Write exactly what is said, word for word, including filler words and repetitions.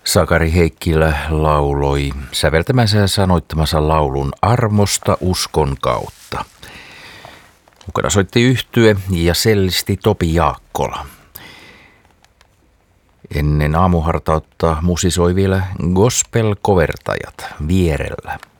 Sakari Heikkilä lauloi säveltämänsä ja sanoittamansa laulun Armosta uskon kautta. Mukana soitti yhtye ja sellisti Topi Jaakkola. Ennen aamuhartautta musisoi vielä gospel-kovertajat vierellä.